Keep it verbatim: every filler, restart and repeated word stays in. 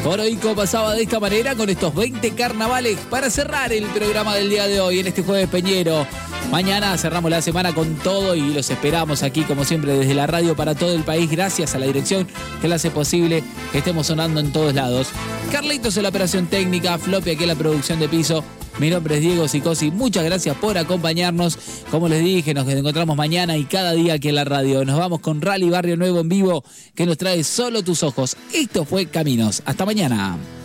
Oroico pasaba de esta manera con estos veinte carnavales para cerrar el programa del día de hoy en este jueves peñero. Mañana cerramos la semana con todo y los esperamos aquí como siempre desde la radio para todo el país, gracias a la dirección que le hace posible que estemos sonando en todos lados. Carlitos en la operación técnica, Floppy aquí en la producción de piso. Mi nombre es Diego Sicosi, muchas gracias por acompañarnos. Como les dije, nos encontramos mañana y cada día aquí en la radio. Nos vamos con Rally Barrio Nuevo en vivo que nos trae Solo tus ojos. Esto fue Caminos. Hasta mañana.